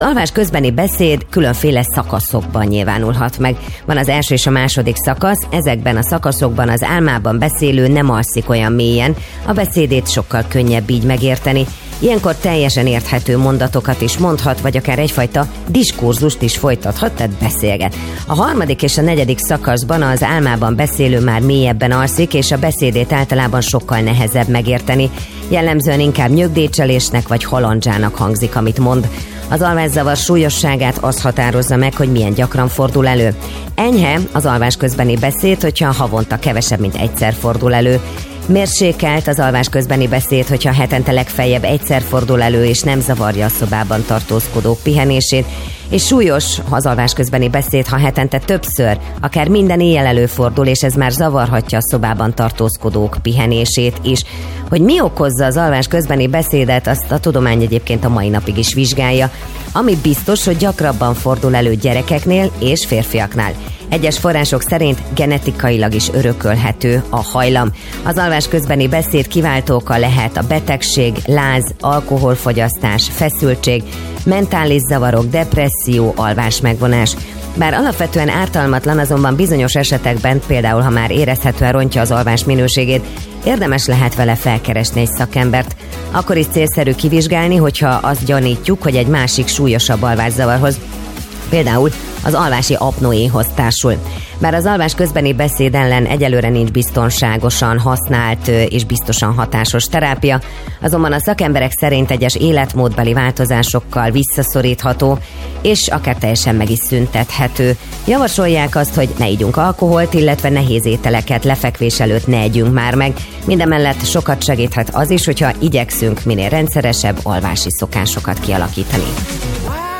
Alvás közbeni beszéd különféle szakaszokban nyilvánulhat meg. Van az első és a második szakasz, ezekben a szakaszokban az álmában beszélő nem alszik olyan mélyen, a beszédét sokkal könnyebb így megérteni. Ilyenkor teljesen érthető mondatokat is mondhat, vagy akár egyfajta diskurzust is folytathat, tehát beszélget. A harmadik és a negyedik szakaszban az álmában beszélő már mélyebben alszik, és a beszédét általában sokkal nehezebb megérteni. Jellemzően inkább nyögdécselésnek vagy halandzsának hangzik, amit mond. Az alvászavar súlyosságát az határozza meg, hogy milyen gyakran fordul elő. Enyhe az alvás közbeni beszéd, hogyha havonta kevesebb, mint egyszer fordul elő. Mérsékelt az alvás közbeni beszéd, hogyha hetente legfeljebb egyszer fordul elő, és nem zavarja a szobában tartózkodók pihenését. És súlyos az alvás közbeni beszéd, ha hetente többször, akár minden éjjel előfordul, és ez már zavarhatja a szobában tartózkodók pihenését is. Hogy mi okozza az alvás közbeni beszédet, azt a tudomány egyébként a mai napig is vizsgálja. Ami biztos, hogy gyakrabban fordul elő gyerekeknél és férfiaknál. Egyes források szerint genetikailag is örökölhető a hajlam. Az alvás közbeni beszéd kiváltóka lehet a betegség, láz, alkoholfogyasztás, feszültség, mentális zavarok, depresszió, alvás megvonás. Bár alapvetően ártalmatlan, azonban bizonyos esetekben, például ha már érezhetően rontja az alvás minőségét, érdemes lehet vele felkeresni egy szakembert. Akkor is célszerű kivizsgálni, hogyha azt gyanítjuk, hogy egy másik súlyosabb alvászavarhoz, például az alvási apnoéhoz társul. Bár az alvás közbeni beszéd ellen egyelőre nincs biztonságosan használt és biztosan hatásos terápia, azonban a szakemberek szerint egyes életmódbeli változásokkal visszaszorítható, és akár teljesen meg is szüntethető. Javasolják azt, hogy ne ígyunk alkoholt, illetve nehéz ételeket lefekvés előtt ne együnk már meg. Mindemellett sokat segíthet az is, hogyha igyekszünk minél rendszeresebb alvási szokásokat kialakítani.